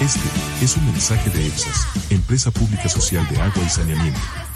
Este es un mensaje de EPSAS, Empresa Pública Social de Agua y Saneamiento.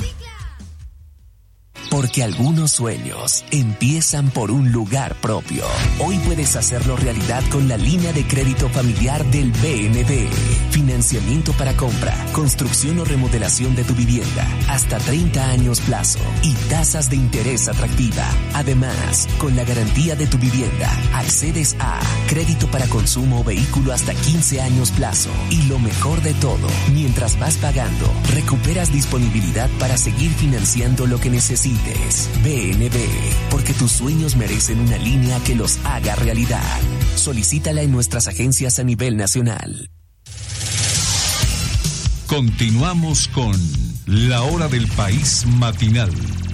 Porque algunos sueños empiezan por un lugar propio. Hoy puedes hacerlo realidad con la línea de crédito familiar del BND. Financiamiento para compra, construcción o remodelación de tu vivienda, hasta 30 años plazo y tasas de interés atractiva. Además, con la garantía de tu vivienda, accedes a crédito para consumo o vehículo hasta 15 años plazo. Y lo mejor de todo, mientras vas pagando, recuperas disponibilidad para seguir financiando lo que necesites. BNB, porque tus sueños merecen una línea que los haga realidad. Solicítala en nuestras agencias a nivel nacional. Continuamos con La Hora del País Matinal.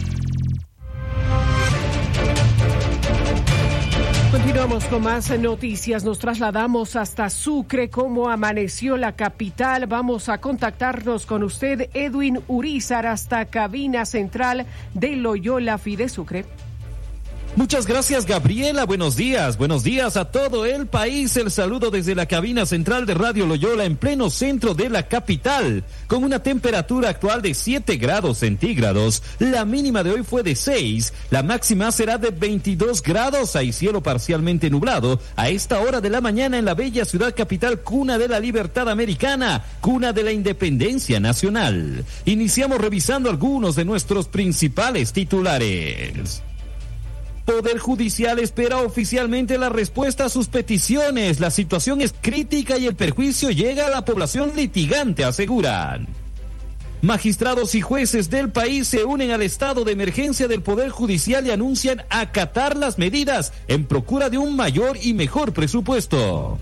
Continuamos con más noticias. Nos trasladamos hasta Sucre. ¿Cómo amaneció la capital? Vamos a contactarnos con usted, Edwin Urízar, hasta cabina central de Loyola Fide Sucre. Muchas gracias, Gabriela. Buenos días a todo el país. El saludo desde la cabina central de Radio Loyola en pleno centro de la capital, con una temperatura actual de 7 grados centígrados. La mínima de hoy fue de 6, la máxima será de 22 grados. Hay cielo parcialmente nublado a esta hora de la mañana en la bella ciudad capital, cuna de la libertad americana, cuna de la independencia nacional. Iniciamos revisando algunos de nuestros principales titulares. Poder Judicial espera oficialmente la respuesta a sus peticiones. La situación es crítica y el perjuicio llega a la población litigante, aseguran. Magistrados y jueces del país se unen al estado de emergencia del Poder Judicial y anuncian acatar las medidas en procura de un mayor y mejor presupuesto.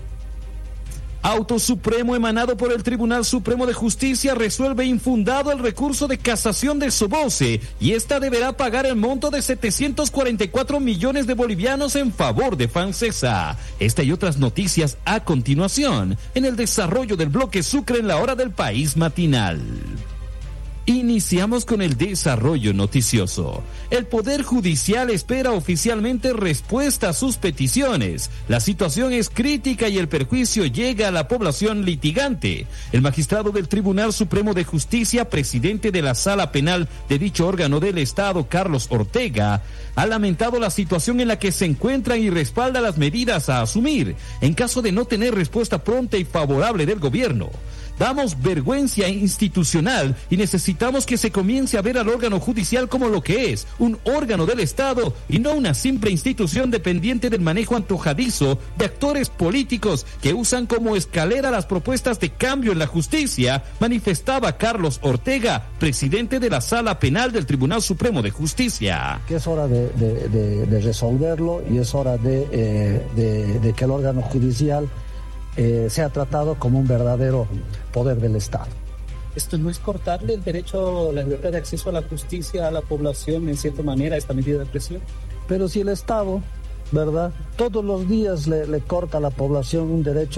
Auto Supremo emanado por el Tribunal Supremo de Justicia resuelve infundado el recurso de casación de Soboce y esta deberá pagar el monto de 744 millones de bolivianos en favor de Fancesa. Esta y otras noticias a continuación en el desarrollo del bloque Sucre en la Hora del País Matinal. Iniciamos con el desarrollo noticioso. El Poder Judicial espera oficialmente respuesta a sus peticiones. La situación es crítica y el perjuicio llega a la población litigante. El magistrado del Tribunal Supremo de Justicia, presidente de la Sala Penal de dicho órgano del Estado, Carlos Ortega, ha lamentado la situación en la que se encuentran y respalda las medidas a asumir en caso de no tener respuesta pronta y favorable del gobierno. Damos vergüenza institucional y necesitamos que se comience a ver al órgano judicial como lo que es, un órgano del Estado y no una simple institución dependiente del manejo antojadizo de actores políticos que usan como escalera las propuestas de cambio en la justicia, manifestaba Carlos Ortega, presidente de la Sala Penal del Tribunal Supremo de Justicia. Que es hora de resolverlo y es hora de que el órgano judicial sea tratado como un verdadero poder del Estado. Esto no es cortarle el derecho, la libertad de acceso a la justicia a la población en cierta manera, esta medida de presión. Pero si el Estado, ¿verdad?, todos los días le corta a la población un derecho